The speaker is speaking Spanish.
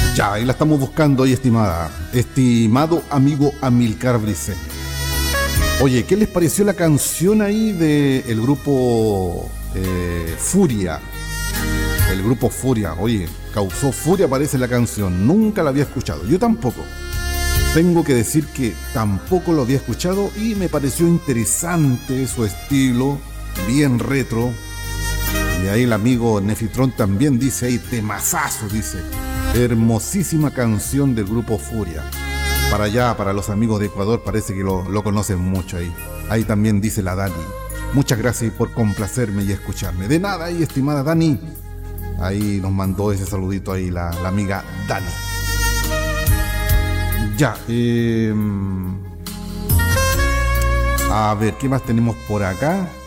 Ya, ahí la estamos buscando ahí, estimado amigo Amilcar Briceño. Oye, ¿qué les pareció la canción ahí del grupo Furia? El grupo Furia, oye, causó furia parece la canción, nunca la había escuchado, yo tampoco. Tengo que decir que tampoco lo había escuchado y me pareció interesante su estilo, bien retro. Y ahí el amigo Nefitron también dice ahí, temazazo, dice. Hermosísima canción del grupo Furia. Para allá, para los amigos de Ecuador, parece que lo conocen mucho ahí. Ahí también dice la Dani. Muchas gracias por complacerme y escucharme. De nada ahí, estimada Dani. Ahí nos mandó ese saludito ahí la amiga Dani. Ya, a ver, ¿qué más tenemos por acá?